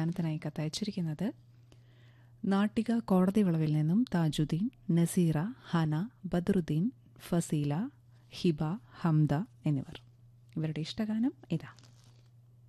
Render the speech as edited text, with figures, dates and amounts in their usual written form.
ഇഷ്ടഗാനത്തിനായി കത്തയച്ചിരിക്കുന്നത് നാട്ടിക കോടതി വളവിൽ നിന്നും താജുദ്ദീൻ, നസീറ, ഹന, ബദറുദ്ദീൻ, ഫസീല, ഹിബ, ഹംദ എന്നിവർ. ഇവരുടെ ഇഷ്ടഗാനം ഇതാ.